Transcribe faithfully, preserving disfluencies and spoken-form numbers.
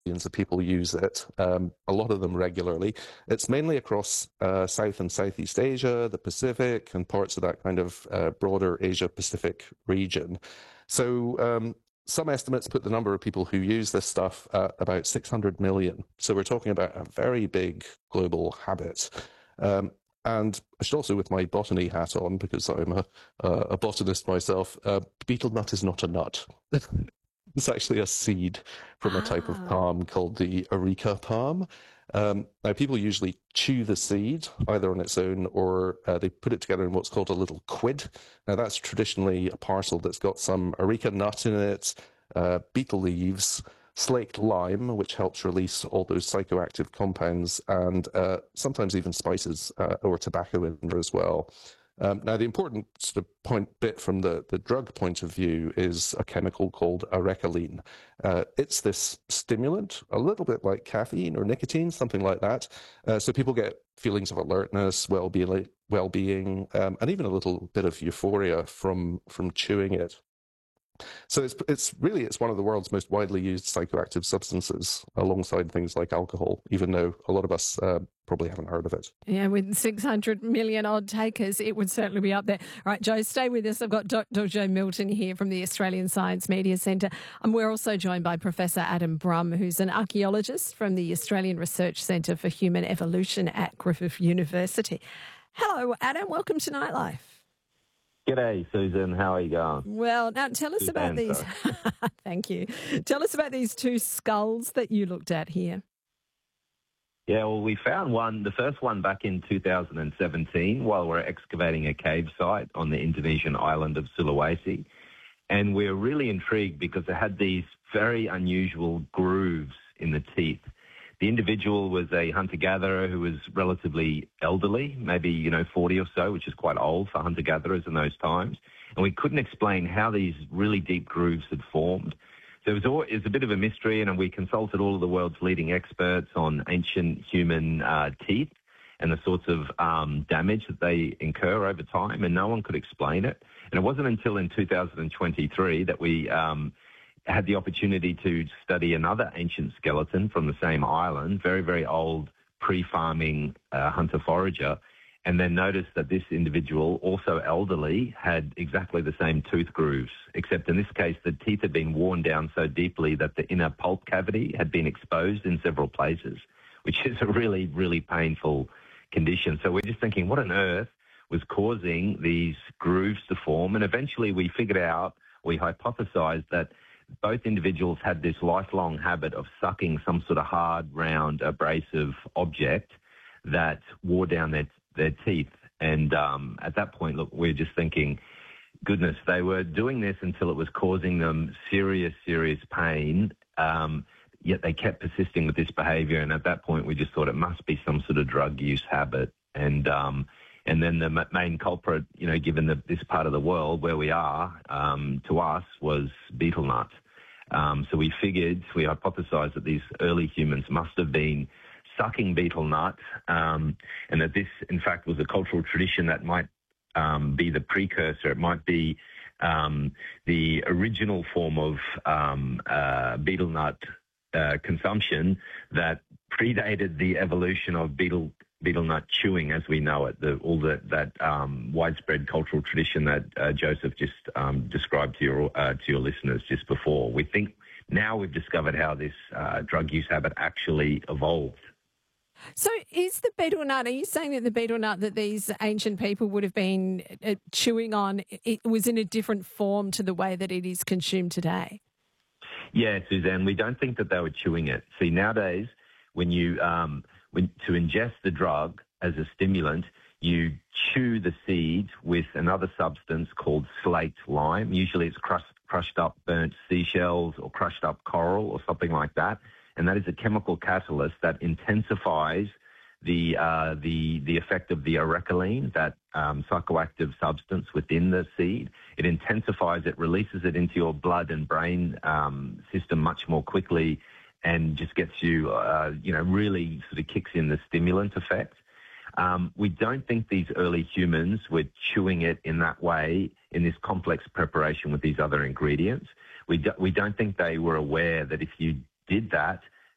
millions of people use it, um, a lot of them regularly. It's mainly across uh, South and Southeast Asia, the Pacific, and parts of that kind of uh, broader Asia-Pacific region. So um, some estimates put the number of people who use this stuff at about six hundred million. So we're talking about a very big global habit. Um, and I should also, with my botany hat on, because I'm a, uh, a botanist myself, uh, betel nut is not a nut. It's actually a seed from a type of Ah. palm called the areca palm. Um, now, people usually chew the seed either on its own or uh, they put it together in what's called a little quid. Now, that's traditionally a parcel that's got some areca nut in it, uh, betel leaves, slaked lime, which helps release all those psychoactive compounds, and uh, sometimes even spices uh, or tobacco in there as well. Um, now, the important sort of point bit from the, the drug point of view is a chemical called arecaline. Uh, it's this stimulant, a little bit like caffeine or nicotine, something like that. Uh, so people get feelings of alertness, well-being, well-being um, and even a little bit of euphoria from from chewing it. So it's it's really it's one of the world's most widely used psychoactive substances, alongside things like alcohol, even though a lot of us uh, probably haven't heard of it. Yeah, with six hundred million odd takers, it would certainly be up there. All right, Joe, stay with us. I've got Doctor Joe Milton here from the Australian Science Media Centre. And we're also joined by Professor Adam Brumm, who's an archaeologist from the Australian Research Centre for Human Evolution at Griffith University. Hello, Adam. Welcome to Nightlife. G'day, Susan. How are you going? Well, now tell us Suzanne, about these. sorry. Thank you. Tell us about these two skulls that you looked at here. Yeah, well, we found one, the first one back in two thousand seventeen while we we're excavating a cave site on the Indonesian island of Sulawesi. And we we're really intrigued because it had these very unusual grooves in the teeth. The individual was a hunter-gatherer who was relatively elderly, maybe, you know, forty or so, which is quite old for hunter-gatherers in those times. And we couldn't explain how these really deep grooves had formed. So it was, all, it was a bit of a mystery, and we consulted all of the world's leading experts on ancient human uh, teeth and the sorts of um, damage that they incur over time, and no one could explain it. And it wasn't until in two thousand twenty-three that we um, had the opportunity to study another ancient skeleton from the same island, very, very old pre-farming uh, hunter-forager, and then noticed that this individual, also elderly, had exactly the same tooth grooves, except in this case the teeth had been worn down so deeply that the inner pulp cavity had been exposed in several places, which is a really, really painful condition. So we're just thinking, what on earth was causing these grooves to form? And eventually we figured out, we hypothesized that both individuals had this lifelong habit of sucking some sort of hard, round, abrasive object that wore down their their teeth. And um, at that point, look, we're just thinking, goodness, they were doing this until it was causing them serious, serious pain, um, yet they kept persisting with this behavior. And at that point, we just thought it must be some sort of drug use habit. And um, and then the main culprit, you know, given the, this part of the world where we are, um, to us, was betel nut. Um, so we figured, we hypothesized that these early humans must have been sucking betel nut, um, and that this, in fact, was a cultural tradition that might um, be the precursor. It might be um, the original form of um, uh, betel nut uh, consumption that predated the evolution of betel betel nut chewing as we know it, the, all the, that um, widespread cultural tradition that uh, Joseph just um, described to your uh, to your listeners just before. We think now we've discovered how this uh, drug use habit actually evolved. So is the betel nut, are you saying that the betel nut that these ancient people would have been uh, chewing on, it was in a different form to the way that it is consumed today? Yeah, Suzanne, we don't think that they were chewing it. See, nowadays, when you um, when, to ingest the drug as a stimulant, you chew the seed with another substance called slaked lime. Usually it's crushed, crushed up burnt seashells or crushed up coral or something like that. And that is a chemical catalyst that intensifies the uh, the the effect of the arecaline, that um, psychoactive substance within the seed. It intensifies it, releases it into your blood and brain um, system much more quickly, and just gets you, uh, you know, really sort of kicks in the stimulant effect. Um, we don't think these early humans were chewing it in that way, in this complex preparation with these other ingredients. We do, we don't think they were aware that if you did that,